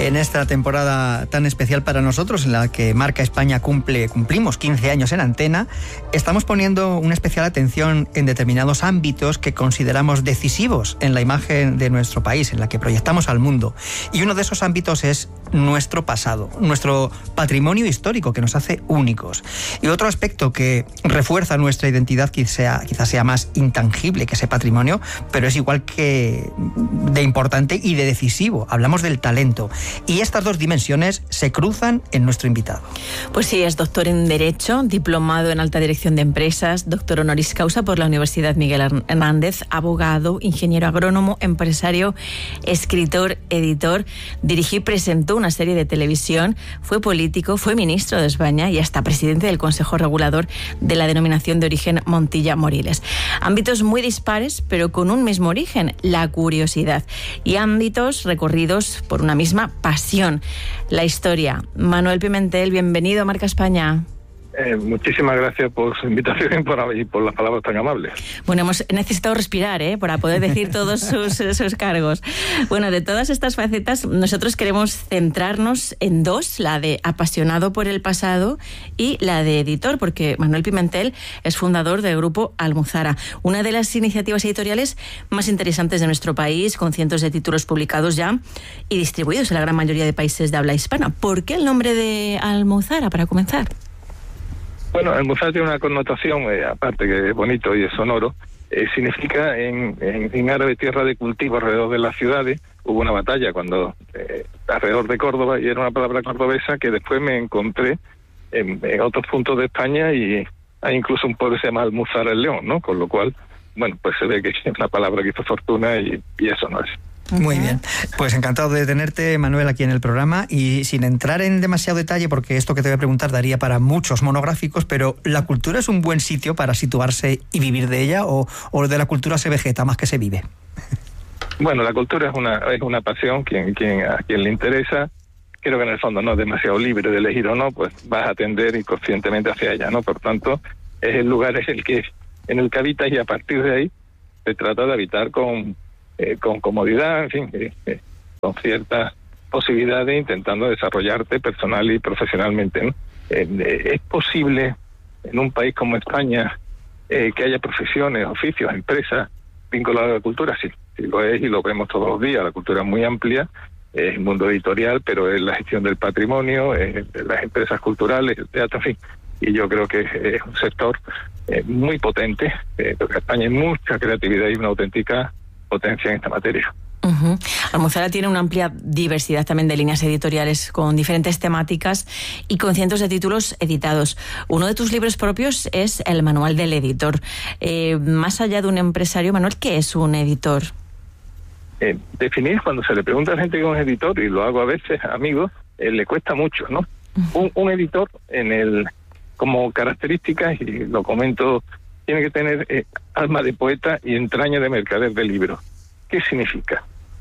En esta temporada tan especial para nosotros, en la que Marca España cumplimos 15 años en antena, estamos poniendo una especial atención en determinados ámbitos que consideramos decisivos en la imagen de nuestro país, en la que proyectamos al mundo. Y uno de esos ámbitos es nuestro pasado, nuestro patrimonio histórico que nos hace únicos. Y otro aspecto que refuerza nuestra identidad quizás sea más intangible que ese patrimonio, pero es igual que de importante y de decisivo. Hablamos del talento. Y estas dos dimensiones se cruzan en nuestro invitado. Pues sí, es doctor en Derecho, diplomado en Alta Dirección de Empresas, doctor honoris causa por la Universidad Miguel Hernández, abogado, ingeniero agrónomo, empresario, escritor, editor, dirigió y presentó una serie de televisión, fue político, fue ministro de España y hasta presidente del Consejo Regulador de la Denominación de Origen Montilla-Moriles. Ámbitos muy dispares, pero con un mismo origen, la curiosidad, y ámbitos recorridos por una misma pasión, la historia. Manuel Pimentel, bienvenido a Marca España. Muchísimas gracias por su invitación y por las palabras tan amables. Bueno, hemos necesitado respirar para poder decir todos sus cargos. Bueno, de todas estas facetas, nosotros queremos centrarnos en dos, la de apasionado por el pasado y la de editor, porque Manuel Pimentel es fundador del grupo Almuzara, una de las iniciativas editoriales más interesantes de nuestro país, con cientos de títulos publicados ya y distribuidos en la gran mayoría de países de habla hispana. ¿Por qué el nombre de Almuzara, para comenzar? Bueno, Almuzara tiene una connotación, aparte que es bonito y es sonoro, significa en árabe tierra de cultivo alrededor de las ciudades. Hubo una batalla alrededor de Córdoba y era una palabra cordobesa que después me encontré en otros puntos de España y hay incluso un pueblo que se llama Almuzara el León, ¿no? Con lo cual, bueno, pues se ve que es una palabra que hizo fortuna y eso no es. Muy bien, pues encantado de tenerte, Manuel, aquí en el programa, y sin entrar en demasiado detalle, porque esto que te voy a preguntar daría para muchos monográficos, pero ¿la cultura es un buen sitio para situarse y vivir de ella, o de la cultura se vegeta más que se vive? Bueno, la cultura es una pasión, a quien le interesa, creo que en el fondo no es demasiado libre de elegir o no, pues vas a tender inconscientemente hacia ella, ¿no? Por tanto, es el lugar en el que habitas y a partir de ahí se trata de habitar con comodidad, en fin, con ciertas posibilidades, intentando desarrollarte personal y profesionalmente, ¿no? ¿Es posible en un país como España que haya profesiones, oficios, empresas vinculadas a la cultura? Sí lo es y lo vemos todos los días. La cultura es muy amplia, es el mundo editorial, pero es la gestión del patrimonio, es las empresas culturales, el teatro, en fin. Y yo creo que es un sector muy potente, porque España hay mucha creatividad y una auténtica potencia en esta materia. Almuzara tiene una amplia diversidad también de líneas editoriales con diferentes temáticas y con cientos de títulos editados. Uno de tus libros propios es El Manual del Editor. Más allá de un empresario, Manuel, ¿qué es un editor? Definir, cuando se le pregunta a la gente que es un editor, y lo hago a veces a amigos, le cuesta mucho, ¿no? Un editor, como características, y lo comento, tiene que tener alma de poeta y entraña de mercader de libros. ¿Qué significa?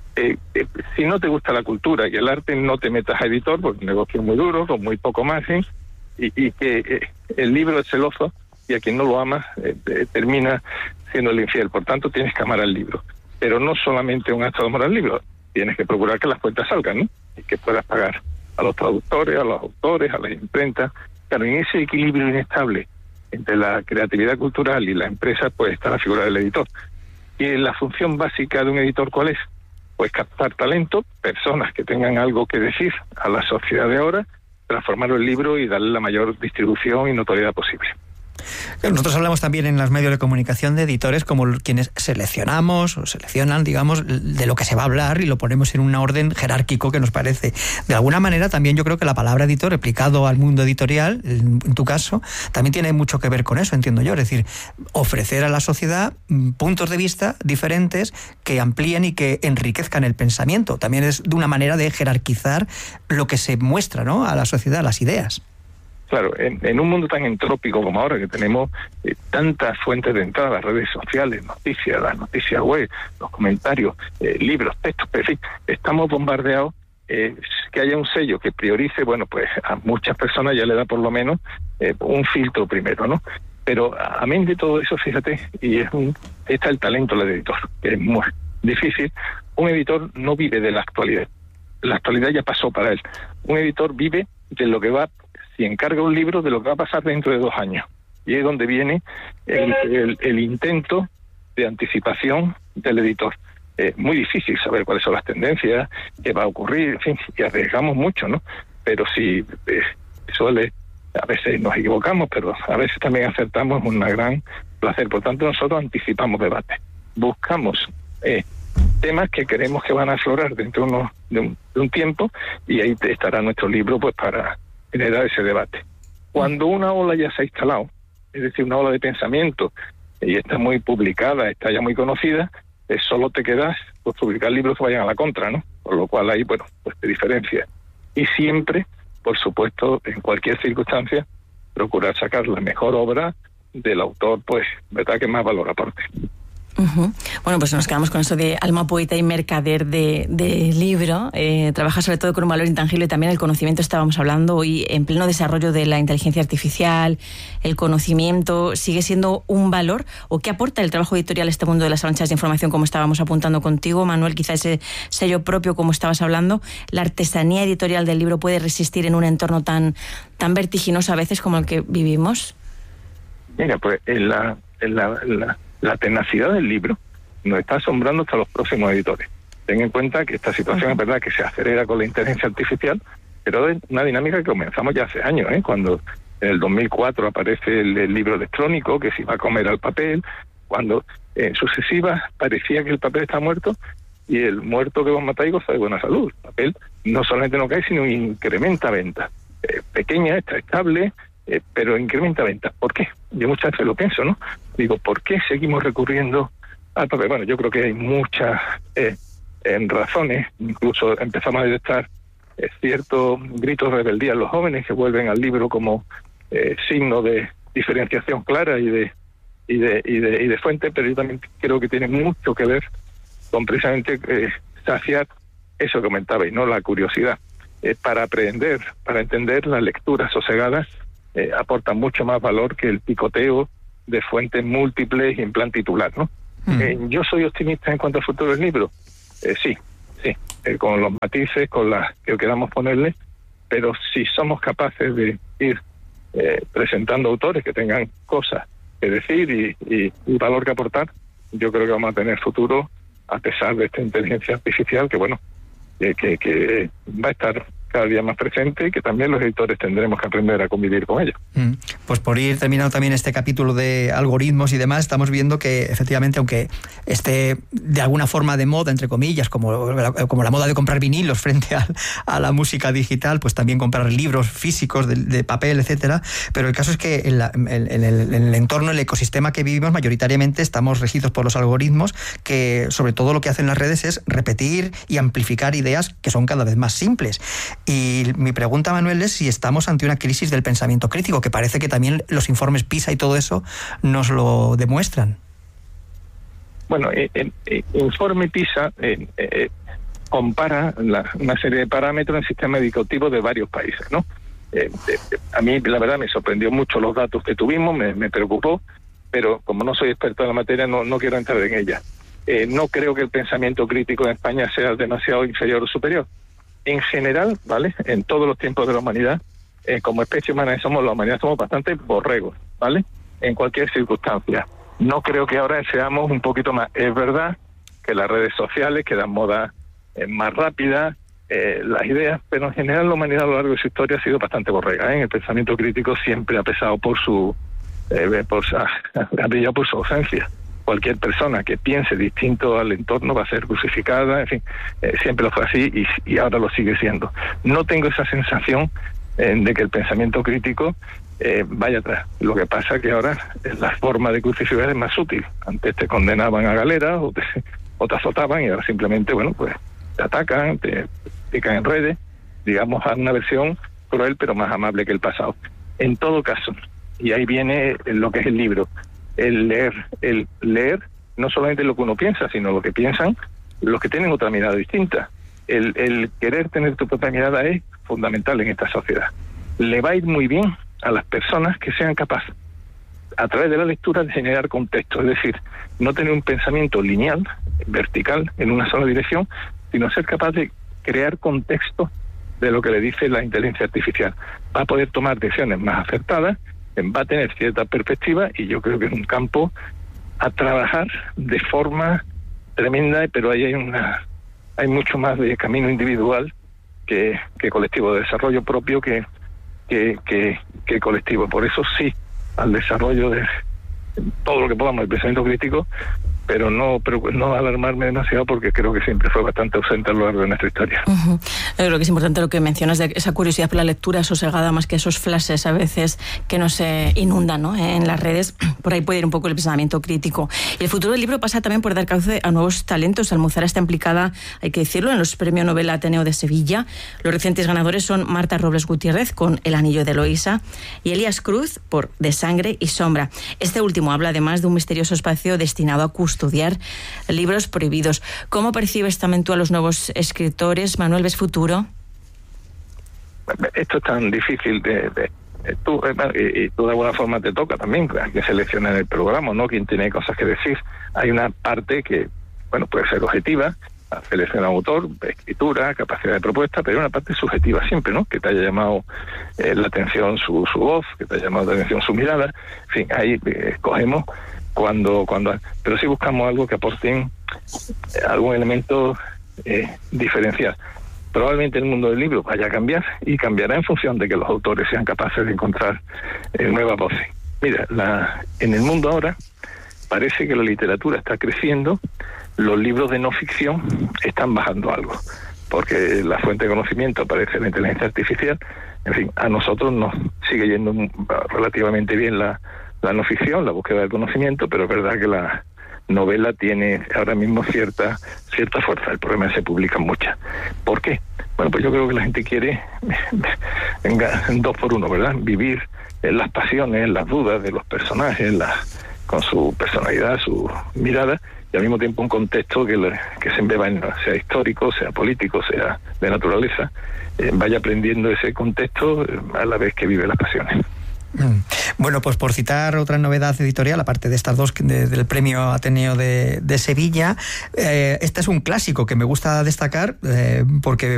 Si no te gusta la cultura y el arte, no te metas a editor, porque el negocio es muy duro, con muy poco margen, y que el libro es celoso, y a quien no lo ama termina siendo el infiel. Por tanto, tienes que amar al libro. Pero no solamente un acto de amor al libro, tienes que procurar que las cuentas salgan, ¿no? Y que puedas pagar a los traductores, a los autores, a las imprentas. Claro, en ese equilibrio inestable entre la creatividad cultural y la empresa, pues está la figura del editor. Y la función básica de un editor, ¿cuál es? Pues captar talento, personas que tengan algo que decir a la sociedad de ahora, transformarlo en libro y darle la mayor distribución y notoriedad posible. Nosotros hablamos también en los medios de comunicación de editores como quienes seleccionamos o seleccionan, digamos, de lo que se va a hablar y lo ponemos en un orden jerárquico que nos parece. De alguna manera también yo creo que la palabra editor aplicado al mundo editorial, en tu caso, también tiene mucho que ver con eso, entiendo yo. Es decir, ofrecer a la sociedad puntos de vista diferentes que amplíen y que enriquezcan el pensamiento. También es de una manera de jerarquizar lo que se muestra, ¿no?, a la sociedad, las ideas. Claro, en un mundo tan entrópico como ahora, que tenemos tantas fuentes de entrada, las redes sociales, noticias, las noticias web, los comentarios, libros, textos, en fin, estamos bombardeados. Que haya un sello que priorice, bueno, pues a muchas personas ya le da por lo menos un filtro primero, ¿no? Pero amén de todo eso, fíjate, y está el talento del editor, que es muy difícil. Un editor no vive de la actualidad. la actualidad ya pasó para él. Un editor vive de lo que va, si encarga un libro, de lo que va a pasar dentro de 2 años. Y es donde viene el intento de anticipación del editor. Muy difícil saber cuáles son las tendencias, qué va a ocurrir, en fin, y arriesgamos mucho, ¿no? Pero sí, a veces nos equivocamos, pero a veces también acertamos, es un gran placer. Por tanto, nosotros anticipamos debates, buscamos temas que creemos que van a aflorar dentro de un tiempo, y ahí estará nuestro libro pues para generar ese debate. Cuando una ola ya se ha instalado, es decir, una ola de pensamiento, y está muy publicada, está ya muy conocida, solo te quedas pues publicar libros que vayan a la contra, ¿no? Por lo cual ahí, bueno, pues te diferencia. Y siempre, por supuesto, en cualquier circunstancia, procurar sacar la mejor obra del autor, pues, verdad, que más valor aporte. Bueno, pues nos quedamos con eso de alma poeta y mercader de libro. Trabaja sobre todo con un valor intangible, también el conocimiento. Estábamos hablando hoy en pleno desarrollo de la inteligencia artificial. El conocimiento sigue siendo un valor. ¿O qué aporta el trabajo editorial a este mundo de las avalanchas de información, como estábamos apuntando contigo, Manuel? Quizá ese sello propio, como estabas hablando. La artesanía editorial del libro puede resistir en un entorno tan vertiginoso a veces como el que vivimos. Mira, pues la tenacidad del libro nos está asombrando hasta los próximos editores. Ten en cuenta que esta situación es verdad que se acelera con la inteligencia artificial, pero es una dinámica que comenzamos ya hace años, cuando en el 2004 aparece el libro electrónico que se iba a comer al papel, cuando en sucesivas parecía que el papel está muerto, y el muerto que vos matáis goza de buena salud. El papel no solamente no cae, sino incrementa ventas. Pequeña, está estable, pero incrementa ventas. ¿Por qué? Yo muchas veces lo pienso, ¿no? Digo, ¿por qué seguimos recurriendo al papel? Bueno, yo creo que hay muchas razones. Incluso empezamos a detectar ciertos gritos de rebeldía en los jóvenes que vuelven al libro como signo de diferenciación clara y de fuente, pero yo también creo que tiene mucho que ver con precisamente saciar eso que comentabais, ¿no? La curiosidad. Para aprender, para entender, las lecturas sosegadas aportan mucho más valor que el picoteo de fuentes múltiples y en plan titular, ¿no? Yo soy optimista en cuanto al futuro del libro. Sí, con los matices, con las que queramos ponerle, pero si somos capaces de ir presentando autores que tengan cosas que decir y valor que aportar, yo creo que vamos a tener futuro a pesar de esta inteligencia artificial que, bueno, que va a estar cada día más presente y que también los editores tendremos que aprender a convivir con ella. Pues por ir terminando también este capítulo de algoritmos y demás, estamos viendo que efectivamente, aunque esté de alguna forma de moda, entre comillas, como la moda de comprar vinilos frente a la música digital, pues también comprar libros físicos de papel, etcétera, pero el caso es que en el entorno, el ecosistema que vivimos, mayoritariamente estamos regidos por los algoritmos, que sobre todo lo que hacen las redes es repetir y amplificar ideas que son cada vez más simples. Y mi pregunta, Manuel, es si estamos ante una crisis del pensamiento crítico, que parece que también los informes PISA y todo eso nos lo demuestran. Bueno, el informe PISA compara una serie de parámetros en el sistema educativo de varios países, ¿no? A mí, la verdad, me sorprendió mucho los datos que tuvimos, me preocupó, pero como no soy experto en la materia, no quiero entrar en ella. No creo que el pensamiento crítico en España sea demasiado inferior o superior. En general, ¿vale? En todos los tiempos de la humanidad, como especie humana la humanidad somos bastante borregos, ¿vale? En cualquier circunstancia. No creo que ahora seamos un poquito más. Es verdad que las redes sociales que dan moda más rápida, las ideas, pero en general la humanidad a lo largo de su historia ha sido bastante borrega, ¿eh? El pensamiento crítico siempre ha pesado por ha brillado por su ausencia. Cualquier persona que piense distinto al entorno va a ser crucificada, en fin, siempre lo fue así y ahora lo sigue siendo. No tengo esa sensación de que el pensamiento crítico vaya atrás. Lo que pasa es que ahora la forma de crucificar es más sutil. Antes te condenaban a galeras o te azotaban y ahora simplemente, bueno, pues te atacan, te pican en redes, digamos, a una versión cruel pero más amable que el pasado. En todo caso, y ahí viene lo que es el libro, el leer no solamente lo que uno piensa, sino lo que piensan los que tienen otra mirada distinta. El querer tener tu propia mirada es fundamental en esta sociedad. Le va a ir muy bien a las personas que sean capaces, a través de la lectura, de generar contexto, es decir, no tener un pensamiento lineal, vertical, en una sola dirección, sino ser capaz de crear contexto de lo que le dice la inteligencia artificial. Va a poder tomar decisiones más acertadas, va a tener cierta perspectiva, y yo creo que es un campo a trabajar de forma tremenda, pero ahí hay mucho más de camino individual que colectivo, de desarrollo propio que colectivo. Por eso sí, al desarrollo de todo lo que podamos, el pensamiento crítico, pero no alarmarme demasiado, porque creo que siempre fue bastante ausente a lo largo de nuestra historia. Yo creo que es importante lo que mencionas, de esa curiosidad por la lectura sosegada, más que esos flashes a veces que nos inundan, ¿no?, en las redes. Por ahí puede ir un poco el pensamiento crítico. Y el futuro del libro pasa también por dar cauce a nuevos talentos. Almuzara está implicada, hay que decirlo, en los Premios Nobel Ateneo de Sevilla. Los recientes ganadores son Marta Robles Gutiérrez, con El anillo de Eloísa, y Elías Cruz, por De sangre y sombra. Este último habla además de un misterioso espacio destinado a custodiar libros prohibidos. ¿Cómo percibes también tú a los nuevos escritores? Manuel, ¿ves futuro? Esto es tan difícil tú de alguna forma te toca también, hay que seleccionar el programa, ¿no? Quien tiene cosas que decir. Hay una parte que, bueno, puede ser objetiva, selección de autor, escritura, capacidad de propuesta, pero hay una parte subjetiva siempre, ¿no? Que te haya llamado la atención su voz, que te haya llamado la atención su mirada. En fin, ahí escogemos cuando, pero sí buscamos algo que aporten algún elemento diferencial. Probablemente el mundo del libro vaya a cambiar, y cambiará en función de que los autores sean capaces de encontrar nuevas voces. Mira, en el mundo ahora parece que la literatura está creciendo, los libros de no ficción están bajando algo, porque la fuente de conocimiento aparece en la inteligencia artificial. En fin, a nosotros nos sigue yendo relativamente bien la no ficción, la búsqueda del conocimiento, pero es verdad que la novela tiene ahora mismo cierta fuerza. El problema es que se publican muchas. ¿Por qué? Bueno, pues yo creo que la gente quiere, venga, 2 por 1, ¿verdad? Vivir las pasiones, las dudas de los personajes, con su personalidad, su mirada, y al mismo tiempo un contexto que se embeba sea histórico, sea político, sea de naturaleza, vaya aprendiendo ese contexto a la vez que vive las pasiones. Bueno, pues por citar otra novedad editorial, aparte de estas dos del Premio Ateneo de Sevilla, este es un clásico que me gusta destacar porque